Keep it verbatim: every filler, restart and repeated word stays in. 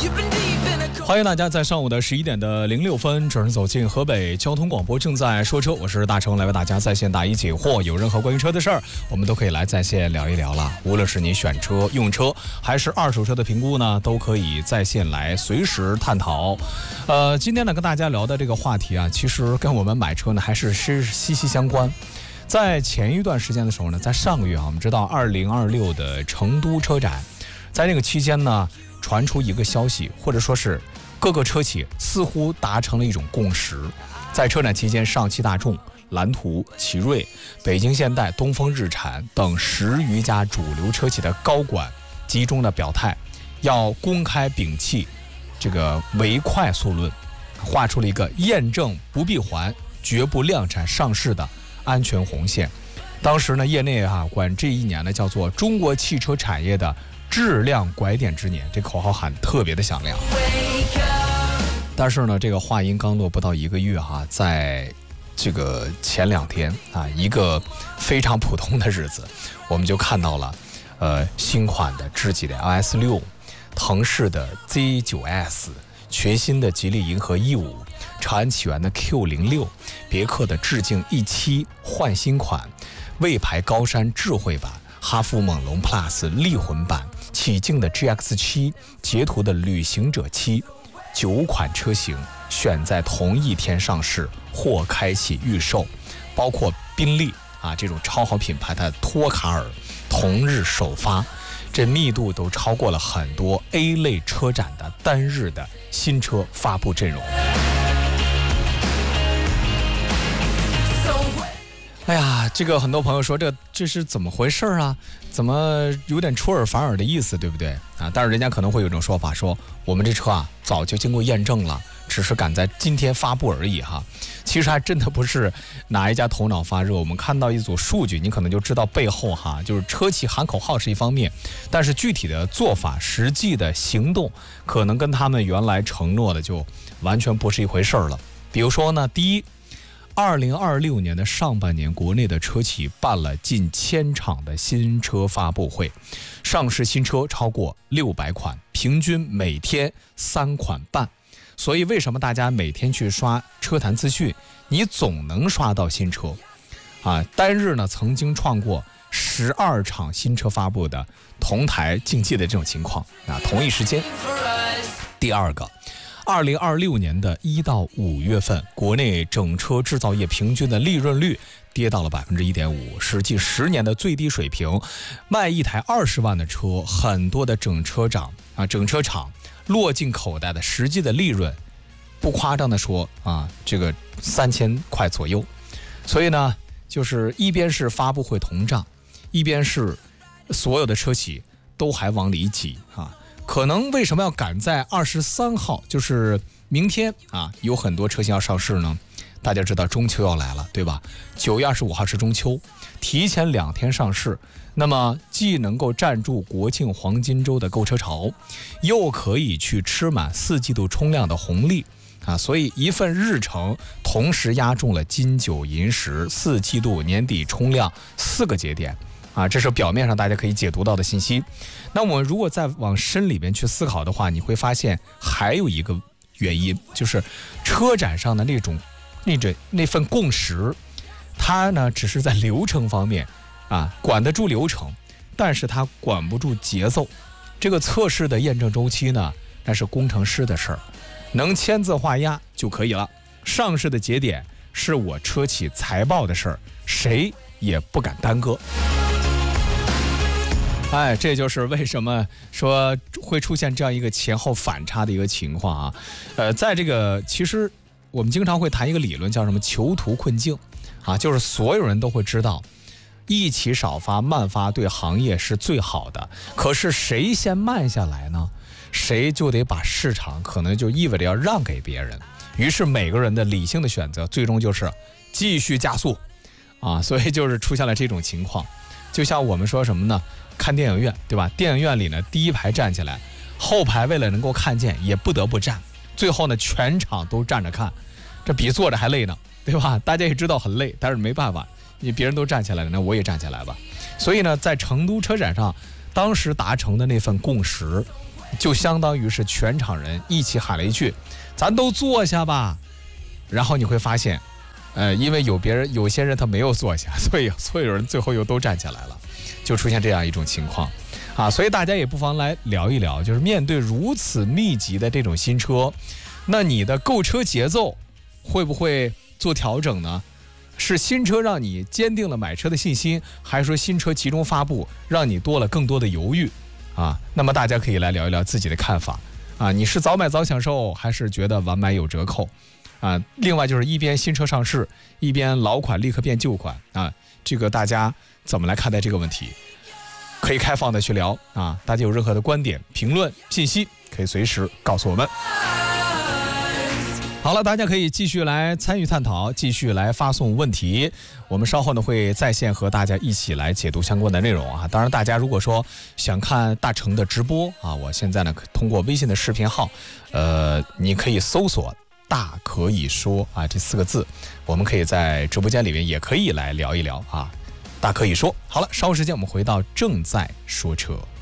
欢迎大家在上午的十一点的零六分准时走进河北交通广播，正在说车，我是大成，来为大家在线答疑解惑。有任何关于车的事儿，我们都可以来在线聊一聊了。无论是你选车、用车，还是二手车的评估呢，都可以在线来随时探讨。呃，今天呢跟大家聊的这个话题啊，其实跟我们买车呢还是是息息相关。在前一段时间的时候呢，在上个月啊，我们知道二零二六的成都车展，在那个期间呢，传出一个消息，或者说是各个车企似乎达成了一种共识，在车展期间，上汽大众、蓝图、奇瑞、北京现代、东风日产等十余家主流车企的高管集中的表态，要公开摒弃这个唯快速论，画出了一个验证不闭环、绝不量产上市的安全红线。当时呢，业内啊管这一年呢叫做中国汽车产业的质量拐点之年，这口号喊特别的响亮。但是呢，这个话音刚落不到一个月哈、啊，在这个前两天啊，一个非常普通的日子，我们就看到了，呃，新款的智己的 L S 六，腾势的 Z 九 S， 全新的吉利银河 E 五，长安启源的 Q 零六，别克的致敬 E 七换新款，魏牌高山智慧版，哈弗猛龙 Plus 力魂版，启境的 G X 七，捷途的旅行者七。九款车型选在同一天上市或开启预售，包括宾利啊这种超好品牌的托卡尔同日首发，这密度都超过了很多 A 类车展的单日的新车发布阵容。哎呀，这个很多朋友说这这是怎么回事啊？怎么有点出尔反尔的意思，对不对啊？但是人家可能会有一种说法，说我们这车啊早就经过验证了，只是赶在今天发布而已哈。其实还真的不是哪一家头脑发热，我们看到一组数据，你可能就知道背后哈，就是车企喊口号是一方面，但是具体的做法、实际的行动，可能跟他们原来承诺的就完全不是一回事了。比如说呢，第一。二零二六年的上半年，国内的车企办了近千场的新车发布会，上市新车超过六百款，平均每天三款半。所以为什么大家每天去刷车坛资讯，你总能刷到新车啊？单日呢曾经创过十二场新车发布的同台竞技的这种情况啊，同一时间。第二个。二零二六年的一到五月份，国内整车制造业平均的利润率跌到了百分之一点五，是近十年的最低水平。卖一台二十万的车，很多的整车厂啊，整车厂落进口袋的实际的利润，不夸张的说啊，这个三千块左右。所以呢，就是一边是发布会通胀，一边是所有的车企都还往里挤啊。可能为什么要赶在二十三号，就是明天啊，有很多车型要上市呢？大家知道中秋要来了，对吧？九月二十五号是中秋，提前两天上市，那么既能够站住国庆黄金周的购车潮，又可以去吃满四季度冲量的红利啊！所以一份日程同时压中了金九银十四季度年底冲量四个节点。啊，这是表面上大家可以解读到的信息。那我们如果再往深里面去思考的话，你会发现还有一个原因，就是车展上的那种那种那份共识，它呢只是在流程方面啊管得住流程，但是它管不住节奏。这个测试的验证周期呢，那是工程师的事儿，能签字画押就可以了。上市的节点是我车企财报的事儿，谁也不敢耽搁。哎，这就是为什么说会出现这样一个前后反差的一个情况啊。呃，在这个其实我们经常会谈一个理论，叫什么囚徒困境啊，就是所有人都会知道，一起少发慢发对行业是最好的，可是谁先慢下来呢？谁就得把市场可能就意味着要让给别人。于是每个人的理性的选择，最终就是继续加速啊，所以就是出现了这种情况。就像我们说什么呢？看电影院，对吧？电影院里呢，第一排站起来，后排为了能够看见，也不得不站。最后呢，全场都站着看，这比坐着还累呢，对吧？大家也知道很累，但是没办法，你别人都站起来了，那我也站起来吧。所以呢，在成都车展上，当时达成的那份共识， 就相当于是全场人一起喊了一句咱都坐下吧，然后你会发现呃，因为有别人有些人他没有坐下，所以所有人最后又都站起来了，就出现这样一种情况啊。所以大家也不妨来聊一聊，就是面对如此密集的这种新车，那你的购车节奏会不会做调整呢？是新车让你坚定了买车的信心，还是说新车集中发布让你多了更多的犹豫啊？那么大家可以来聊一聊自己的看法啊，你是早买早享受，还是觉得晚买有折扣啊？另外就是一边新车上市，一边老款立刻变旧款啊，这个大家怎么来看待这个问题？可以开放的去聊啊，大家有任何的观点、评论、信息，可以随时告诉我们。好了，大家可以继续来参与探讨，继续来发送问题。我们稍后呢会在线和大家一起来解读相关的内容啊。当然，大家如果说想看大成的直播啊，我现在呢通过微信的视频号，呃，你可以搜索“大可以说”啊这四个字，我们可以在直播间里面也可以来聊一聊啊。大可以说。好了，稍后时间我们回到正在说车。